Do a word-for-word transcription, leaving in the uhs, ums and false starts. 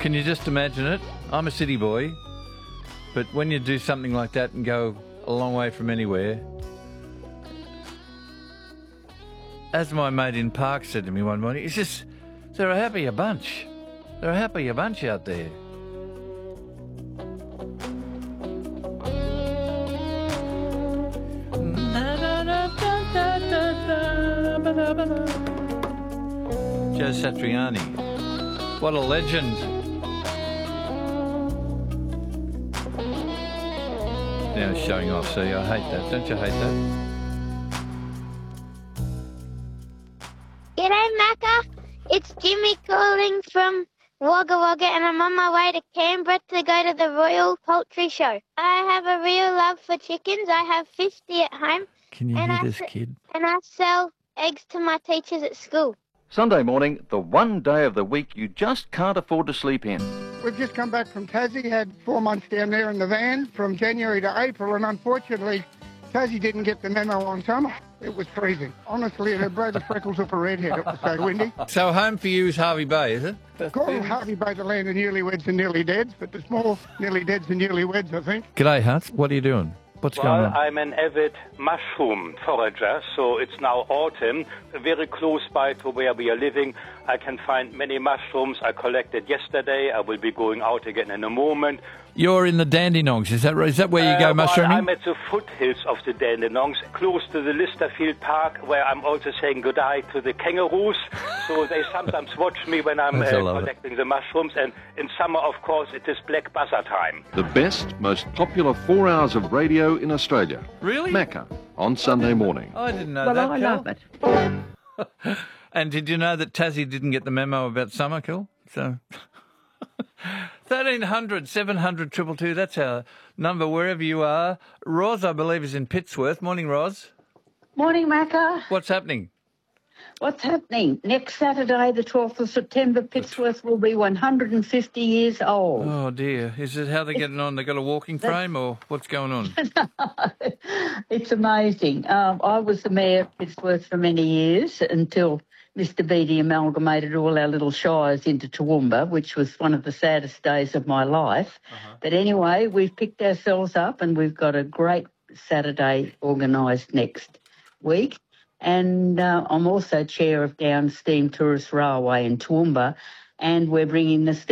Can you just imagine it? I'm a city boy, but when you do something like that and go a long way from anywhere, as my mate in Park said to me one morning, he says, they're a happier bunch. They're a happier bunch out there. Joe Satriani. What a legend. Now it's showing off, see, I hate that. Don't you hate that? G'day, Macca. It's Jimmy calling from Wagga Wagga, and I'm on my way to Canberra to go to the Royal Poultry Show. I have a real love for chickens. I have fifty at home. Can you and hear I this s- kid? And I sell eggs to my teachers at school. Sunday morning, the one day of the week you just can't afford to sleep in. We've just come back from Tassie, had four months down there in the van from January to April, and unfortunately, Tassie didn't get the memo on summer. It was freezing. Honestly, it blow the freckles off a redhead. It was so windy. So home for you is Harvey Bay, is it? Call Harvey Bay the land of newlyweds and nearly deads, but there's more nearly deads than newlyweds, I think. G'day, Hunt. What are you doing? What's Well, going on? I'm an avid mushroom forager, so it's now autumn. Very close by to where we are living, I can find many mushrooms I collected yesterday. I will be going out again in a moment. You're in the Dandenongs, is that right? Is that where you go Uh, well, mushrooming? I'm at the foothills of the Dandenongs, close to the Listerfield Park, where I'm also saying goodbye to the kangaroos. So they sometimes watch me when I'm Yes, uh, I love it. collecting the mushrooms. And in summer, of course, it is black buzzer time. The best, most popular four hours of radio in Australia. Really? Macca, on Sunday morning. I didn't know Well, that, I Kel. love it. And did you know that Tassie didn't get the memo about summer, Kel? So... thirteen hundred, seven hundred, two two two, that's our number wherever you are. Roz, I believe, is in Pittsworth. Morning, Roz. Morning, Macca. What's happening? What's happening? Next Saturday, the twelfth of September, Pittsworth will be one hundred fifty years old. Oh, dear. Is it how they're getting on? They got a walking frame or what's going on? It's amazing. Um, I was the mayor of Pittsworth for many years until Mister Beattie amalgamated all our little shires into Toowoomba, which was one of the saddest days of my life. Uh-huh. But anyway, we've picked ourselves up and we've got a great Saturday organised next week. And uh, I'm also chair of Down Steam Tourist Railway in Toowoomba, and we're bringing the